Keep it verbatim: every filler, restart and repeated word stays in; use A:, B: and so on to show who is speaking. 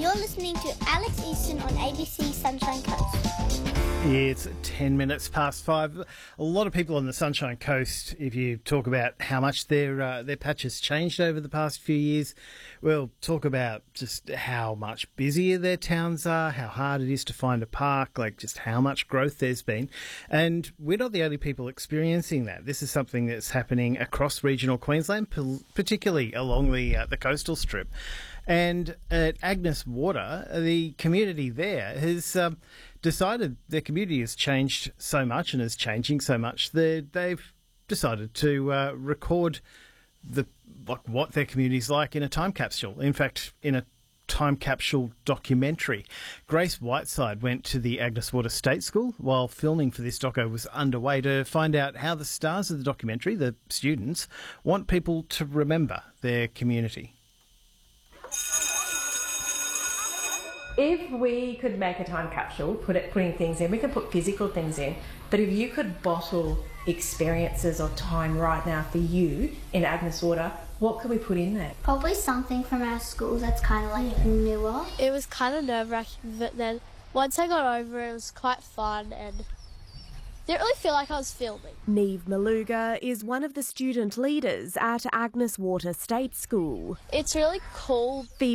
A: You're listening to Alex Easton on A B C Sunshine Coast.
B: It's ten minutes past five. A lot of people on the Sunshine Coast, if you talk about how much their uh, their patch has changed over the past few years, we'll talk about just how much busier their towns are, how hard it is to find a park, like just how much growth there's been. And we're not the only people experiencing that. This is something that's happening across regional Queensland, particularly along the uh, the coastal strip. And at Agnes Water, the community there has um, decided their community has changed so much and is changing so much that they've decided to uh, record the like what their community's like in a time capsule. In fact, in a time capsule documentary. Grace Whiteside went to the Agnes Water State School while filming for this doco was underway to find out how the stars of the documentary, the students, want people to remember their community.
C: If we could make a time capsule, put it, putting things in, we could put physical things in, but if you could bottle experiences of time right now for you in Agnes Water, what could we put in there?
A: Probably something from our school that's kind of like newer.
D: It was kind of nerve-wracking, but then once I got over it, it was quite fun and didn't really feel like I was filming.
E: Neve Maluga is one of the student leaders at Agnes Water State School.
D: It's really cool.